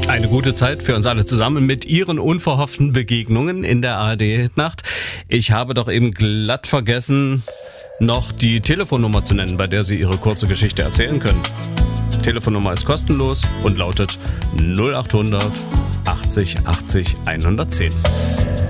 Eine gute Zeit für uns alle zusammen mit Ihren unverhofften Begegnungen in der ARD-Nacht. Ich habe doch eben glatt vergessen, noch die Telefonnummer zu nennen, bei der Sie Ihre kurze Geschichte erzählen können. Telefonnummer ist kostenlos und lautet 0800 80 80 110.